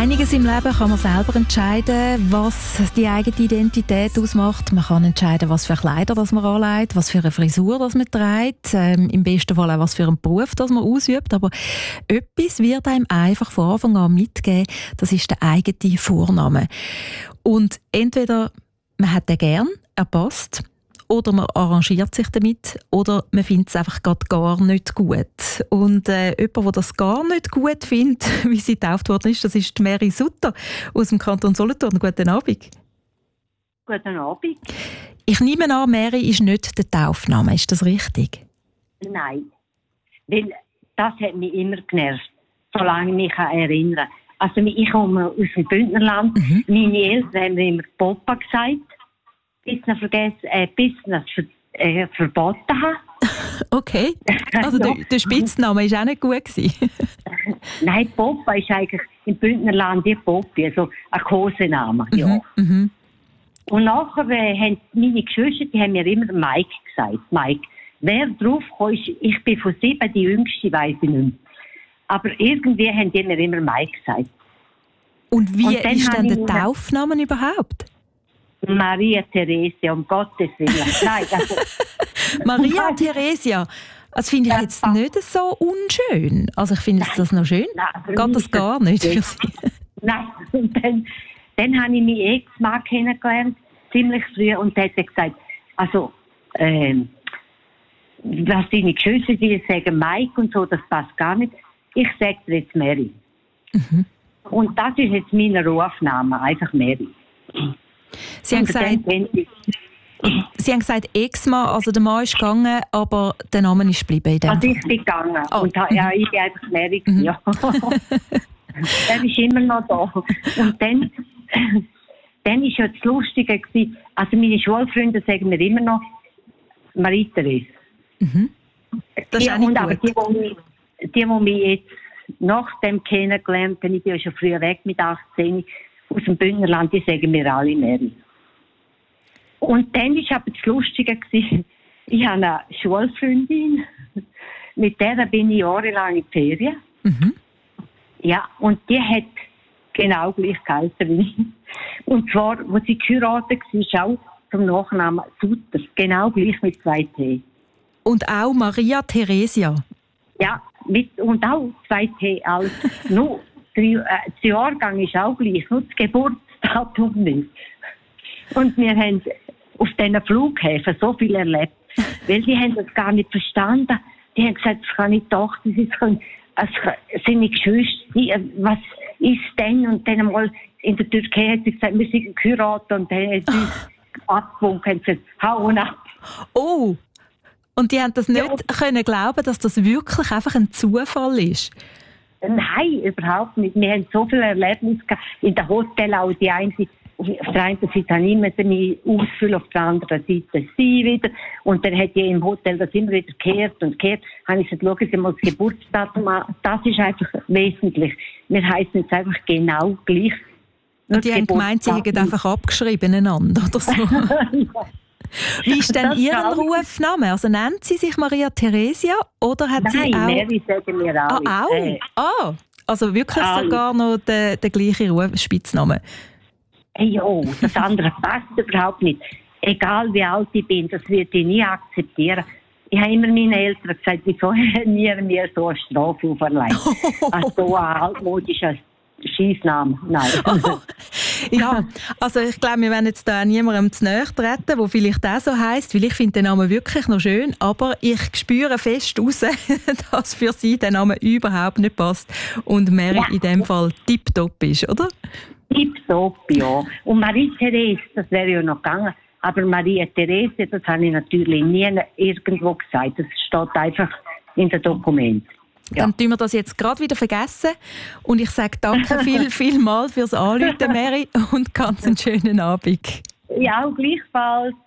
Einiges im Leben kann man selber entscheiden, was die eigene Identität ausmacht. Man kann entscheiden, was für Kleider das man anlegt, was für eine Frisur das man trägt, im besten Fall auch, was für einen Beruf das man ausübt. Aber etwas wird einem einfach von Anfang an mitgeben, das ist der eigene Vorname. Und entweder man hat den gern, er passt, oder man arrangiert sich damit, oder man findet es einfach gar nicht gut. Und jemand, der das gar nicht gut findet, wie sie getauft worden ist, das ist die Mary Sutter aus dem Kanton Solothurn. Guten Abend. Guten Abend. Ich nehme an, Mary ist nicht der Taufname. Ist das richtig? Nein, weil das hat mich immer genervt, solange ich mich erinnere. Also ich komme aus dem Bündnerland. Meine Eltern haben mir immer Papa gesagt, bis ich verboten habe. Okay, also der Spitzname war auch nicht gut gewesen. Nein, Papa ist eigentlich im Bündnerland die Popi, also ein Kosename. Ja. Und nachher haben meine Geschwister, die haben mir immer Mike gesagt. Mike. Wer drauf kam, ich bin von 7 die Jüngste, weiss ich nicht mehr. Aber irgendwie haben die mir immer Mike gesagt. Und wie ist denn der Taufname überhaupt? Maria Theresia, um Gottes Willen. Nein, also, Maria Theresia, das finde ich jetzt nicht so unschön. Also ich finde das noch schön. Geht das gar nicht für Sie? Nein, und dann habe ich meinen Ex-Mann kennengelernt, ziemlich früh, und der hat gesagt, also, was deine Geschwister sagen, Mike und so, das passt gar nicht. Ich sage dir jetzt Mary. Und das ist jetzt mein Rufname, einfach Mary. Sie haben gesagt Ex-Mann, also der Mann ist gegangen, aber der Name ist geblieben. Also ich bin gegangen und ja, ich bin einfach Mary. Ja. Er ist immer noch da. Und dann ist ja das Lustige gewesen, also meine Schulfreunde sagen mir immer noch Marie-Therese. Das ist auch nicht aber die mich jetzt nach dem kennengelernt haben, ich bin ja schon früher weg mit 18, aus dem Bündnerland, die sagen mir alle Mary. Und dann war aber das Lustige gewesen, ich habe eine Schulfreundin, mit der bin ich jahrelang in die Ferien. Ja, und die hat genau gleich geheißen wie ich. Und zwar, wo sie geheiratet war, auch zum Nachnamen Sutter, genau gleich mit 2 T. Und auch Maria Theresia? Ja, und auch 2 T alt. Nur der Jahrgang ist auch gleich, nur das Geburtsdatum nicht. Und wir haben auf diesen Flughäfen so viel erlebt, weil die haben das gar nicht verstanden. Die haben gesagt, das kann nicht doch, das ist seine Geschwister, was ist denn? Und dann einmal in der Türkei hat sie gesagt, wir sind geheiratet, und dann hat sie abgewunken und gesagt, hauen ab. Oh! Und die haben das nicht können glauben, dass das wirklich einfach ein Zufall ist? Nein, überhaupt nicht. Wir haben so viele Erlebnisse gehabt. In den Hotels auch auf der einen Seite habe ich mich ausfüllen, auf der anderen Seite sie wieder. Und dann hat die im Hotel das immer wieder gekehrt. Habe ich gesagt, schauen Sie mal das Geburtsdatum an. Das ist einfach wesentlich. Wir heißen jetzt einfach genau gleich. Und die haben gemeint, sie hätten einfach abgeschrieben einander oder so. Wie ist denn Ihr Rufname? Also nennt sie sich Maria Theresia oder hat sie auch... Nein, Mary sagen wir alle. Auch? Also wirklich sogar noch der gleiche Spitzname? Ja, das andere passt überhaupt nicht. Egal wie alt ich bin, das würde ich nie akzeptieren. Ich habe immer meinen Eltern gesagt, wieso haben wir mir so eine Strafe auferlegt? Also so ein altmodischer Scheissname. Nein. Ja, also ich glaube, wir werden jetzt da niemandem zu nahe treten, der vielleicht auch so heisst, weil ich finde den Namen wirklich noch schön, aber ich spüre fest raus, dass für sie der Name überhaupt nicht passt und Mary in dem Fall tipptopp ist, oder? Tipptopp, ja. Und Marie-Therese, das wäre ja noch gegangen, aber Maria-Therese, das habe ich natürlich nie irgendwo gesagt, das steht einfach in den Dokumenten. Ja. Dann tun wir das jetzt gerade wieder vergessen. Und ich sage danke vielmals fürs Anrufen, Mary, und ganz einen schönen Abend. Ja, auch gleichfalls.